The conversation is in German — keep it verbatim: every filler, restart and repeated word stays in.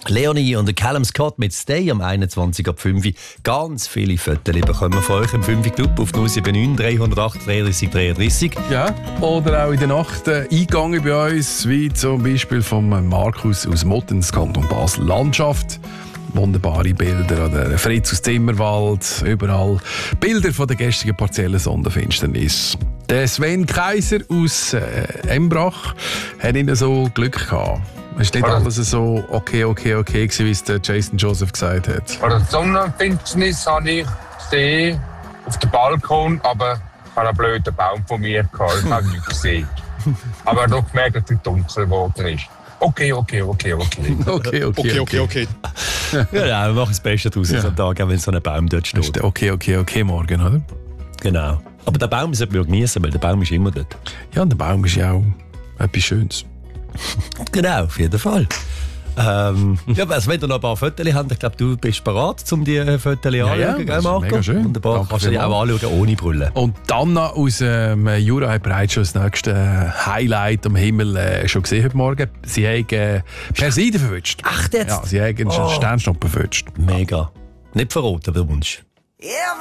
Leonie und Callum Scott mit Stay am einundzwanzig ab fünf. Ganz viele Fotos bekommen wir von euch im fünf Club auf null sieben neun drei null acht dreiunddreißig dreiunddreißig. Ja, oder auch in der Nacht äh, eingegangen bei uns, wie zum Beispiel vom Markus aus Mottens, Kanton Basel. Landschaft, wunderbare Bilder, oder Fritz aus Zimmerwald, überall Bilder von der gestrigen partiellen Sonnenfinsternis. Der Sven Kaiser aus äh, Embrach hat ihnen so Glück gehabt. Es ist nicht Oder alles so okay, okay, okay gewesen, wie es der Jason Joseph gesagt hat. Oder die Sonnenfinsternis habe ich gesehen auf dem Balkon, aber ich habe einen blöden Baum von mir gehabt. Ich habe nichts gesehen. Aber doch gemerkt, dass es dunkel geworden ist. Okay, okay, okay, okay. Okay, okay, Okay, okay, okay. Ja, wir machen das Beste daraus Ja. am Tag, auch wenn so ein Baum dort Das steht. ist der okay, okay, okay morgen, oder? Genau. Aber den Baum sollten wir genießen, weil der Baum ist immer dort. Ja, und der Baum ist ja auch etwas Schönes. Genau, auf jeden Fall. Ähm, ja, also wenn ihr noch ein paar Fotos habt, ich glaube, du bist bereit, um die äh, Fotos ja, anzuschauen, das ist Marco? mega schön. Wunderbar, Danke kannst du die auch vielmals. anschauen, ohne Brille. Und Anna aus ähm, Jura hat bereits schon das nächste Highlight am Himmel äh, schon gesehen heute Morgen. Sie haben äh, Persiden verwünscht. Ach, jetzt? Ja, sie haben einen Oh. Sternschnuppen verwünscht. Mega. Nicht verraten, der Wunsch. Every